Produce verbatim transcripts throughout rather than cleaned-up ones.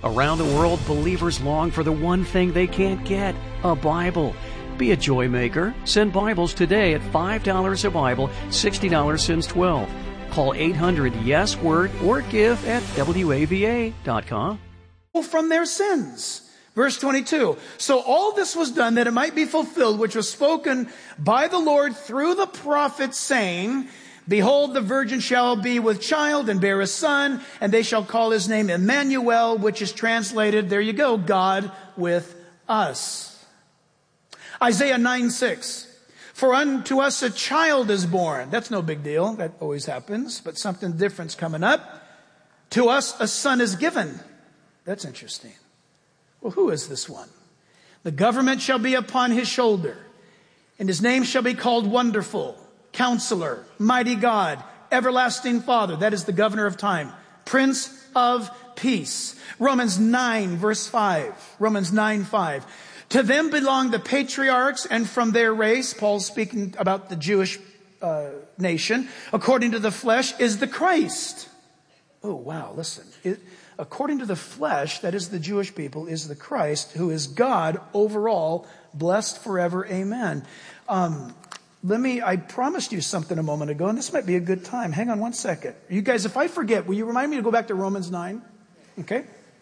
Around the world, believers long for the one thing they can't get, a Bible. Be a joy maker. Send Bibles today at five dollars a Bible, sixty dollars since twelve. Call eight hundred yes word or give at W A V A dot com. From their sins. Verse twenty-two. So all this was done that it might be fulfilled, which was spoken by the Lord through the prophet, saying, Behold, the virgin shall be with child and bear a son, and they shall call his name Emmanuel, which is translated, there you go, God with us. Isaiah nine six. For unto us a child is born. That's no big deal. That always happens, but something different's coming up. To us a son is given. That's interesting. Well, who is this one? The government shall be upon his shoulder, and his name shall be called Wonderful, Counselor, Mighty God, Everlasting Father. That is the governor of time. Prince of Peace. Romans nine, verse five. Romans nine, five. To them belong the patriarchs, and from their race, Paul's speaking about the Jewish uh, nation, according to the flesh, is the Christ. Oh, wow, listen. It, according to the flesh, that is the Jewish people, is the Christ, who is God over all, blessed forever. Amen. Um, let me, I promised you something a moment ago, and this might be a good time. Hang on one second. You guys, if I forget, will you remind me to go back to Romans nine? Okay.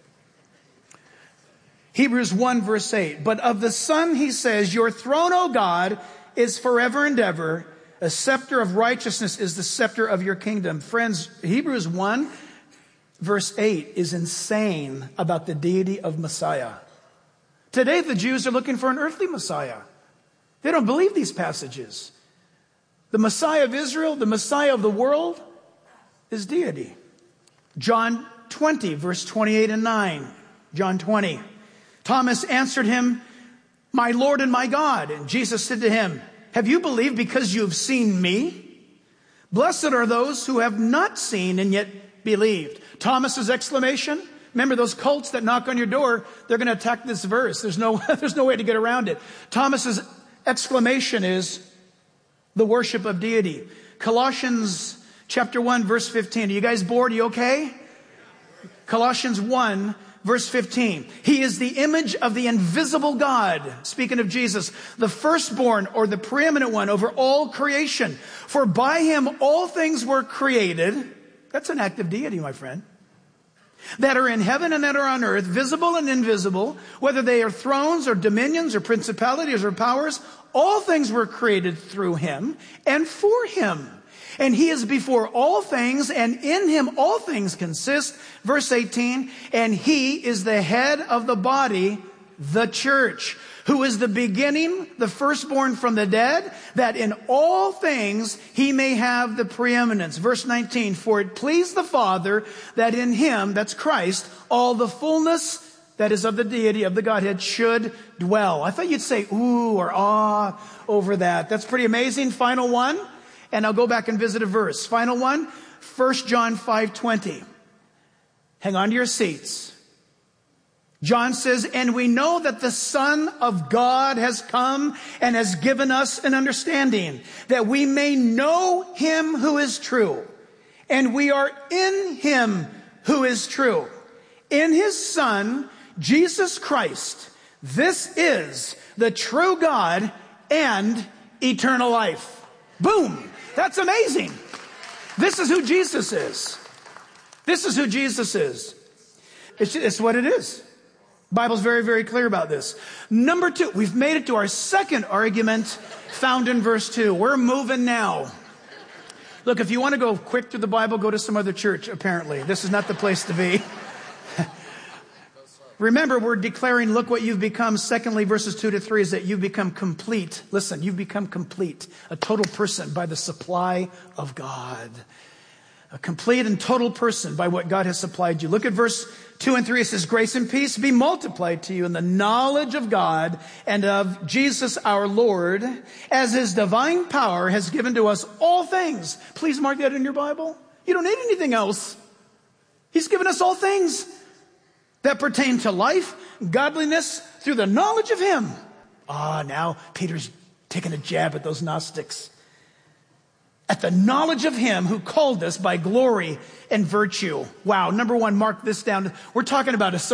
Hebrews one, verse eight. But of the Son, he says, Your throne, O God, is forever and ever. A scepter of righteousness is the scepter of your kingdom. Friends, Hebrews one, verse eight is insane about the deity of Messiah. Today, the Jews are looking for an earthly Messiah. They don't believe these passages. The Messiah of Israel, the Messiah of the world, is deity. John twenty, verse twenty-eight and nine. John twenty. Thomas answered him, My Lord and my God. And Jesus said to him, Have you believed because you have seen me? Blessed are those who have not seen and yet believed. Thomas's exclamation, remember those cults that knock on your door, they're going to attack this verse. There's no, there's no way to get around it. Thomas's exclamation is the worship of deity. Colossians chapter one, verse fifteen. Are you guys bored? Are you okay? Colossians one, verse fifteen. He is the image of the invisible God. Speaking of Jesus, the firstborn or the preeminent one over all creation. For by him all things were created. That's an act of deity, my friend. That are in heaven and that are on earth, visible and invisible, whether they are thrones or dominions or principalities or powers, all things were created through him and for him. And he is before all things, and in him all things consist. Verse eighteen, and he is the head of the body, the church, who is the beginning, the firstborn from the dead, that in all things he may have the preeminence. Verse nineteen, for it pleased the Father that in him, that's Christ, all the fullness that is of the deity of the Godhead should dwell. I thought you'd say ooh or ah over that. That's pretty amazing. Final one. And I'll go back and visit a verse. Final one, First John five twenty. Hang on to your seats. John says, and we know that the Son of God has come and has given us an understanding, that we may know him who is true. And we are in him who is true. In his Son, Jesus Christ. This is the true God and eternal life. Boom! That's amazing. This is who Jesus is. This is who Jesus is. It's, it's what it is. The Bible's very, very clear about this. Number two, we've made it to our second argument found in verse two. We're moving now. Look, if you want to go quick through the Bible, go to some other church, apparently. This is not the place to be. Remember, we're declaring, look what you've become. Secondly, verses two to three is that you've become complete. Listen, you've become complete, a total person by the supply of God. A complete and total person by what God has supplied you. Look at verse two and three. It says, grace and peace be multiplied to you in the knowledge of God and of Jesus our Lord, as his divine power has given to us all things. Please mark that in your Bible. You don't need anything else. He's given us all things that pertain to life, godliness, through the knowledge of him. Ah, now Peter's taking a jab at those Gnostics. At the knowledge of him who called us by glory and virtue. Wow, number one, mark this down. We're talking about a